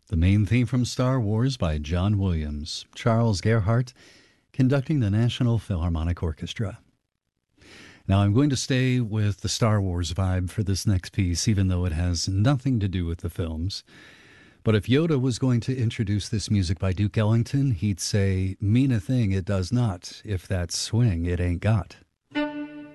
The main theme from Star Wars by John Williams, Charles Gerhardt conducting the National Philharmonic Orchestra. Now I'm going to stay with the Star Wars vibe for this next piece, even though it has nothing to do with the films. But if Yoda was going to introduce this music by Duke Ellington, he'd say, "Mean a thing it does not, if that swing it ain't got."